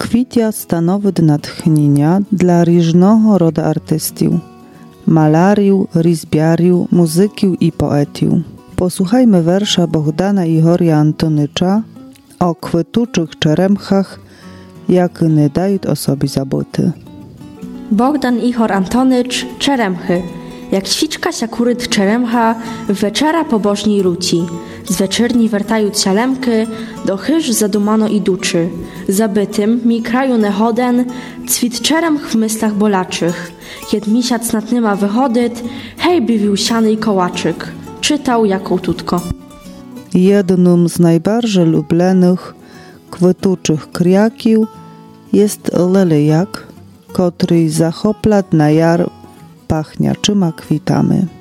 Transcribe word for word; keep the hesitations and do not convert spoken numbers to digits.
Kwitja stanowi natchnienia dla różnego rodu artystów, malariów, rizbiariów, muzyków i poetów. Posłuchajmy wersza Bohdana Ihoria Antonycza o kwytuczych czeremchach, jak nie dają o sobie zaboty. Bogdan Ihor Antonycz, czeremchy. Jak świczka siakuryt czeremcha, wieczera pobożniej ruci. Z wieczerni wertają sialemky, do chyż zadumano iduczy. Zabytym mi kraju nechoden, cwit czeremch w myślach bolaczych. Jed misiac natnyma wychodyt, hej bywił siany kołaczyk. Czytał jaką tutko. Jednym z najbardziej lubionych kwytuczych kriakiów jest lelijak, który zachopla na jar pachniaczyma kwitami.